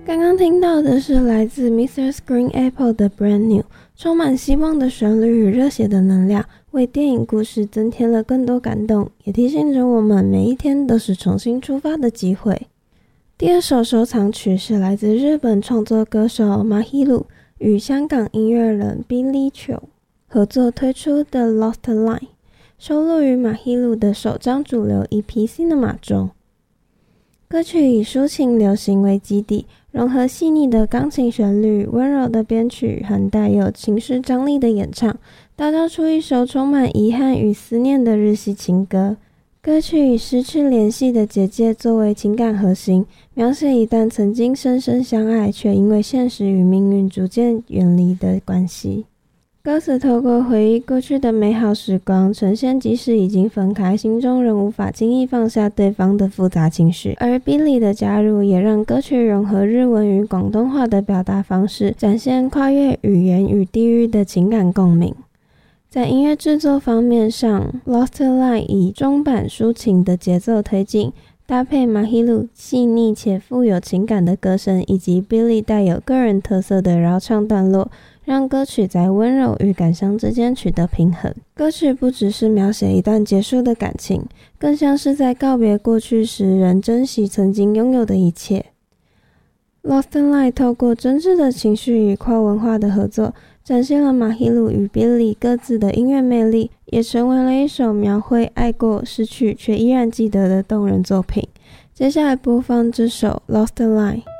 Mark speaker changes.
Speaker 1: 刚刚听到的是来自 Mr. Green Apple 的 Brand New， 充满希望的旋律与热血的能量，为电影故事增添了更多感动，也提醒着我们每一天都是重新出发的机会。第二首收藏曲是来自日本创作歌手 Mahiru 与香港音乐人 Billy Cho 合作推出的 Lost Line， 收录于 Mahiru 的首张主流 EP Cinema 中。歌曲以抒情流行为基底，融合细腻的钢琴旋律、温柔的编曲和带有情绪张力的演唱，打造出一首充满遗憾与思念的日系情歌。歌曲以失去联系的姐姐作为情感核心，描写一段曾经深深相爱却因为现实与命运逐渐远离的关系。歌词透过回忆过去的美好时光，呈现即使已经分开，心中仍无法轻易放下对方的复杂情绪。而 Billy 的加入也让歌曲融合日文与广东话的表达方式，展现跨越语言与地域的情感共鸣。在音乐制作方面上， Lost Line 以中板抒情的节奏推进，搭配 Mahiru 细腻且富有情感的歌声，以及 Billy 带有个人特色的绕唱段落，让歌曲在温柔与感伤之间取得平衡。歌曲不只是描写一段结束的感情，更像是在告别过去时仍珍惜曾经拥有的一切。Lost Line 透过真挚的情绪与跨文化的合作，展现了Mahiru与 Billy 各自的音乐魅力，也成为了一首描绘爱过、失去却依然记得的动人作品。接下来播放这首 Lost Line。